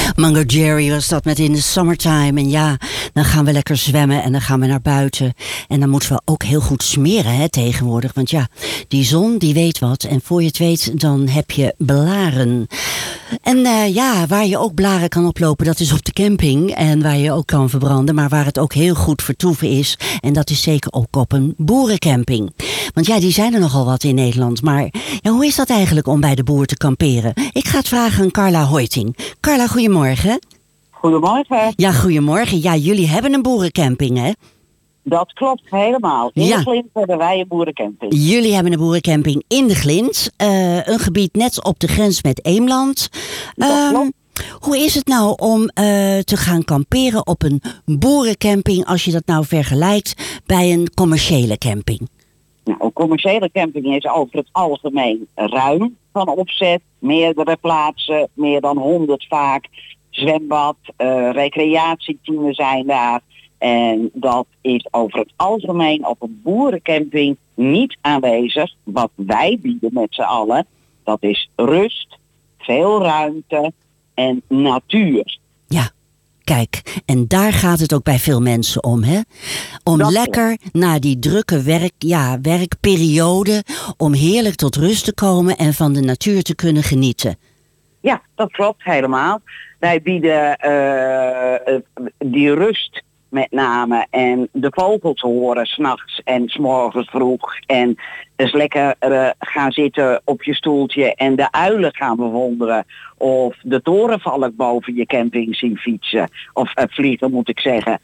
Mungo Jerry was dat met In the Summertime. En ja, dan gaan we lekker zwemmen en dan gaan we naar buiten. En dan moeten we ook heel goed smeren tegenwoordig. Want ja, die zon die weet wat. En voor je het weet, dan heb je blaren. En waar je ook blaren kan oplopen, dat is op de camping. En waar je ook kan verbranden. Maar waar het ook heel goed vertoeven is. En dat is zeker ook op een boerencamping. Want ja, die zijn er nogal wat in Nederland. Maar ja, hoe is dat eigenlijk om bij de boer te kamperen? Ik ga het vragen aan Carla Hoiting. Carla, goedemorgen. Goedemorgen. Ja, goedemorgen. Ja, jullie hebben een boerencamping, hè? Dat klopt helemaal. In de Glins hebben wij een boerencamping. Jullie hebben een boerencamping in de Glins. Een gebied net op de grens met Eemland. Dat klopt. Hoe is het nou om te gaan kamperen op een boerencamping als je dat nou vergelijkt bij een commerciële camping? Nou, een commerciële camping is over het algemeen ruim van opzet. Meerdere plaatsen, meer dan 100 vaak. Zwembad, recreatieteams zijn daar. En dat is over het algemeen op een boerencamping niet aanwezig. Wat wij bieden met z'n allen, dat is rust, veel ruimte en natuur. Ja, kijk, en daar gaat het ook bij veel mensen om, hè? Om dat lekker na die drukke werkperiode, om heerlijk tot rust te komen en van de natuur te kunnen genieten. Ja, dat klopt helemaal. Wij bieden die rust met name en de vogels horen 's nachts en 's morgens vroeg. En dus lekker gaan zitten op je stoeltje en de uilen gaan bewonderen. Of de torenvalk boven je camping zien fietsen. Of vliegen moet ik zeggen.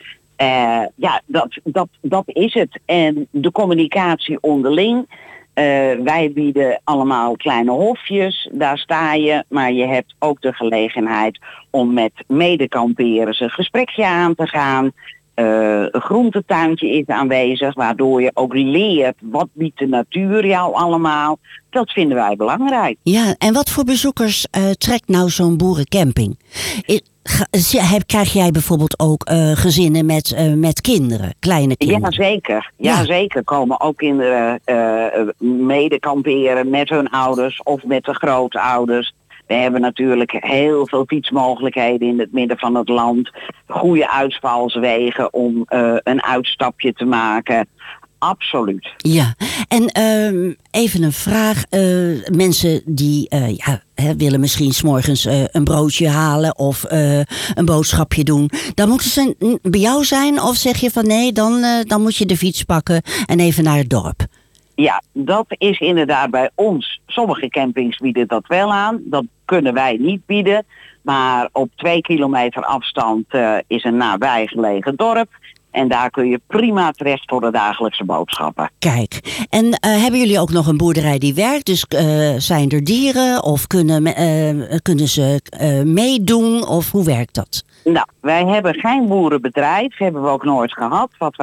Dat is het. En de communicatie onderling. Wij bieden allemaal kleine hofjes, daar sta je, maar je hebt ook de gelegenheid om met medekamperers een gesprekje aan te gaan. Een groentetuintje is aanwezig, waardoor je ook leert wat biedt de natuur jou allemaal. Dat vinden wij belangrijk. Ja, en wat voor bezoekers trekt nou zo'n boerencamping? Krijg jij bijvoorbeeld ook gezinnen met kinderen, kleine kinderen? Jazeker. Jazeker komen ook kinderen mede kamperen met hun ouders of met de grootouders. We hebben natuurlijk heel veel fietsmogelijkheden in het midden van het land. Goede uitvalswegen om een uitstapje te maken. Absoluut. Ja, en even een vraag. Mensen die willen misschien 's morgens een broodje halen of een boodschapje doen. Dan moeten ze bij jou zijn of zeg je van nee, dan moet je de fiets pakken en even naar het dorp? Ja, dat is inderdaad bij ons. Sommige campings bieden dat wel aan. Dat kunnen wij niet bieden. Maar op 2 kilometer afstand is een nabijgelegen dorp. En daar kun je prima terecht voor de dagelijkse boodschappen. Kijk, en hebben jullie ook nog een boerderij die werkt? Dus zijn er dieren of kunnen ze meedoen of hoe werkt dat? Nou, wij hebben geen boerenbedrijf. Hebben we ook nooit gehad. Wat wij